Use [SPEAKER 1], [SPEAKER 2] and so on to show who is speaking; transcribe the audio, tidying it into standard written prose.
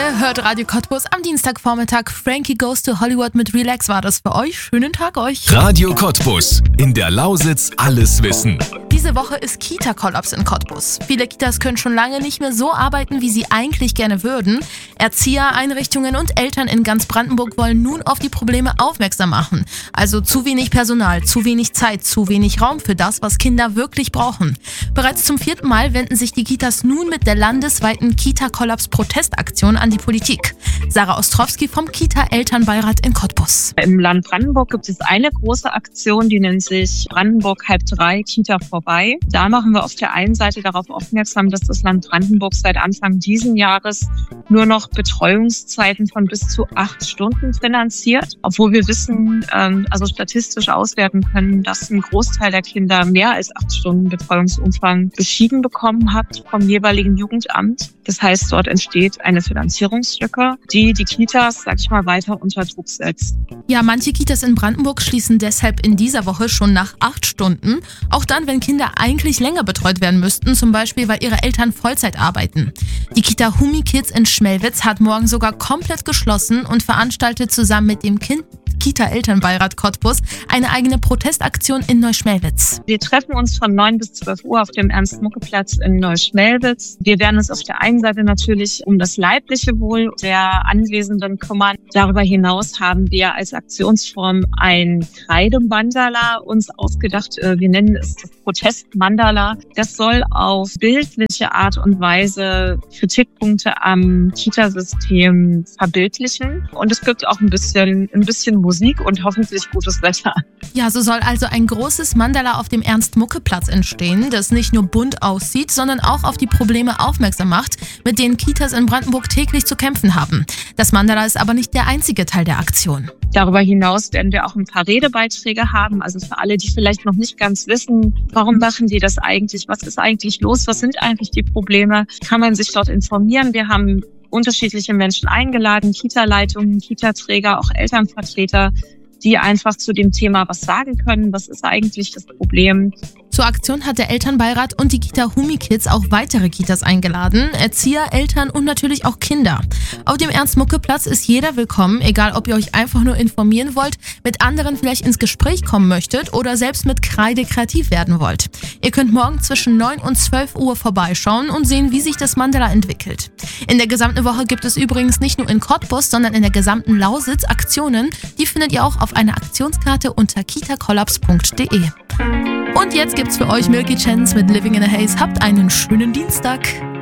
[SPEAKER 1] Ihr hört Radio Cottbus am Dienstagvormittag. Frankie Goes to Hollywood mit Relax war das für euch. Schönen Tag euch.
[SPEAKER 2] Radio Cottbus. In der Lausitz alles wissen.
[SPEAKER 1] Diese Woche ist Kita-Kollaps in Cottbus. Viele Kitas können schon lange nicht mehr so arbeiten, wie sie eigentlich gerne würden. Erzieher, Einrichtungen und Eltern in ganz Brandenburg wollen nun auf die Probleme aufmerksam machen. Also zu wenig Personal, zu wenig Zeit, zu wenig Raum für das, was Kinder wirklich brauchen. Bereits zum 4. Mal wenden sich die Kitas nun mit der landesweiten Kita-Kollaps-Protestaktion an die Politik. Sarah Ostrowski vom Kita-Elternbeirat in Cottbus.
[SPEAKER 3] Im Land Brandenburg gibt es eine große Aktion, die nennt sich Brandenburg halb 3 Kita vorbei. Da machen wir auf der einen Seite darauf aufmerksam, dass das Land Brandenburg seit Anfang diesen Jahres nur noch Betreuungszeiten von bis zu 8 Stunden finanziert, obwohl wir wissen, also statistisch auswerten können, dass ein Großteil der Kinder mehr als 8 Stunden Betreuungsumfang beschieden bekommen hat vom jeweiligen Jugendamt. Das heißt, dort entsteht eine Finanzierungslücke, die die Kitas, weiter unter Druck setzt.
[SPEAKER 1] Ja, manche Kitas in Brandenburg schließen deshalb in dieser Woche schon nach 8 Stunden. Auch dann, wenn Kinder eigentlich länger betreut werden müssten, zum Beispiel, weil ihre Eltern Vollzeit arbeiten. Die Kita Humi Kids in Schmelwitz hat morgen sogar komplett geschlossen und veranstaltet zusammen mit dem Kita-Elternbeirat Cottbus eine eigene Protestaktion in Neuschmelwitz.
[SPEAKER 3] Wir treffen uns von 9 bis 12 Uhr auf dem Ernst-Mucke-Platz in Neuschmelwitz. Wir werden uns auf der einen Seite natürlich um das leibliche Wohl der Anwesenden kümmern. Darüber hinaus haben wir als Aktionsform ein Kreidemandala uns ausgedacht. Wir nennen es das Protestmandala. Das soll auf bildliche Art und Weise Kritikpunkte am Kitasystem verbildlichen. Und es gibt auch ein bisschen Musik und hoffentlich gutes Wetter.
[SPEAKER 1] Ja, so soll also ein großes Mandala auf dem Ernst-Mucke-Platz entstehen, das nicht nur bunt aussieht, sondern auch auf die Probleme aufmerksam macht, mit denen Kitas in Brandenburg täglich zu kämpfen haben. Das Mandala ist aber nicht der einzige Teil der Aktion.
[SPEAKER 3] Darüber hinaus werden wir auch ein paar Redebeiträge haben, also für alle, die vielleicht noch nicht ganz wissen, warum machen die das eigentlich, was ist eigentlich los, was sind eigentlich die Probleme, kann man sich dort informieren. Wir haben unterschiedliche Menschen eingeladen, Kita-Leitungen, Kita-Träger, auch Elternvertreter, die einfach zu dem Thema was sagen können, was ist eigentlich das Problem.
[SPEAKER 1] Zur Aktion hat der Elternbeirat und die Kita Humi Kids auch weitere Kitas eingeladen, Erzieher, Eltern und natürlich auch Kinder. Auf dem Ernst-Mucke-Platz ist jeder willkommen, egal ob ihr euch einfach nur informieren wollt, mit anderen vielleicht ins Gespräch kommen möchtet oder selbst mit Kreide kreativ werden wollt. Ihr könnt morgen zwischen 9 und 12 Uhr vorbeischauen und sehen, wie sich das Mandala entwickelt. In der gesamten Woche gibt es übrigens nicht nur in Cottbus, sondern in der gesamten Lausitz Aktionen. Die findet ihr auch auf einer Aktionskarte unter kitakollaps.de. Und jetzt gibt's für euch Milky Chance mit Living in a Haze. Habt einen schönen Dienstag.